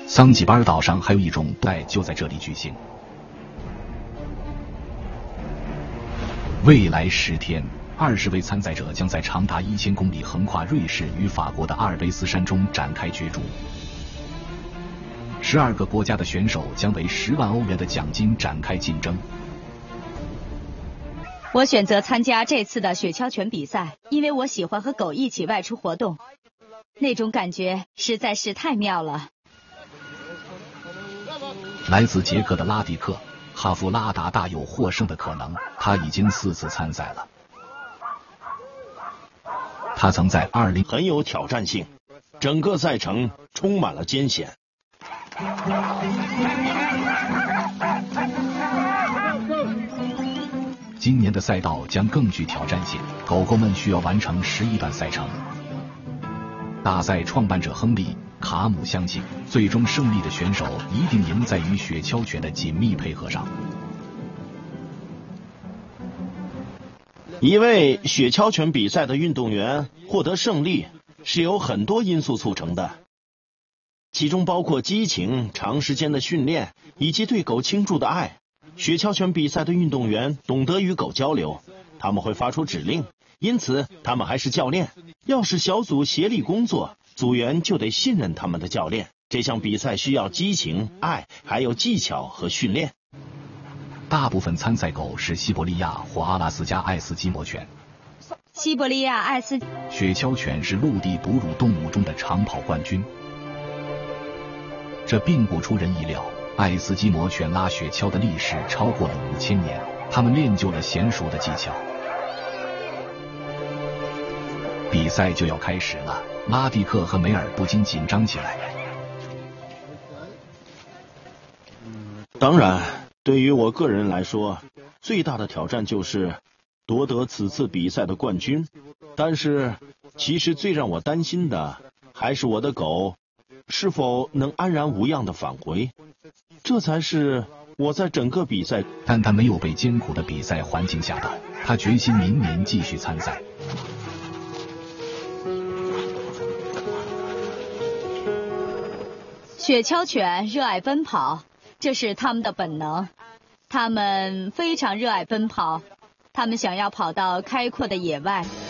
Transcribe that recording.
桑吉巴尔岛上还有一种比赛就在这里举行。未来10天，20位参赛者将在长达1000公里、横跨瑞士与法国的阿尔卑斯山中展开角逐。12个国家的选手将为10万欧元的奖金展开竞争。 我选择参加这次的雪橇犬比赛，因为我喜欢和狗一起外出活动，那种感觉实在是太妙了。 来自捷克的拉迪克·哈夫拉达大有获胜的可能，他已经4次参赛了。他曾在很有挑战性，整个赛程充满了艰险。 今年的赛道将更具挑战性，狗狗们需要完成11段赛程。大赛创办者亨利·卡姆相信，最终胜利的选手一定赢在与雪橇犬的紧密配合上。 一位雪橇犬比赛的运动员获得胜利是由很多因素促成的，其中包括激情、长时间的训练以及对狗倾注的爱。雪橇犬比赛的运动员懂得与狗交流，他们会发出指令，因此他们还是教练。要使小组协力工作，组员就得信任他们的教练。这项比赛需要激情、爱，还有技巧和训练。 大部分参赛狗是西伯利亚或阿拉斯加爱斯基摩犬。 西伯利亚爱斯雪橇犬是陆地哺乳动物中的长跑冠军，这并不出人意料。爱斯基摩犬拉雪橇的历史超过了5000年，他们练就了娴熟的技巧。比赛就要开始了，拉蒂克和梅尔不禁紧张起来。 当然，对于我个人来说，最大的挑战就是夺得此次比赛的冠军。但是，其实最让我担心的还是我的狗是否能安然无恙地返回，这才是我在整个比赛。 但他没有被艰苦的比赛环境吓倒，他决心明年继续参赛。 雪橇犬热爱奔跑，这是他们的本能。他们非常热爱奔跑，他们想要跑到开阔的野外，